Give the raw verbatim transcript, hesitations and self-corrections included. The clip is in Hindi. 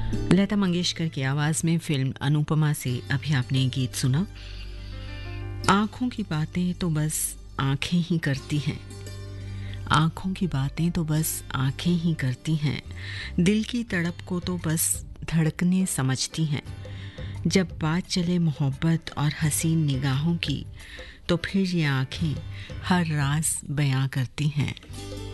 लता मंगेशकर की आवाज़ में फिल्म अनुपमा से अभी आपने ये गीत सुना। आँखों की बातें तो बस आँखें ही करती हैं, आँखों की बातें तो बस आँखें ही करती हैं, दिल की तड़प को तो बस धड़कने समझती हैं। जब बात चले मोहब्बत और हसीन निगाहों की, तो फिर ये आँखें हर राज बयां करती हैं।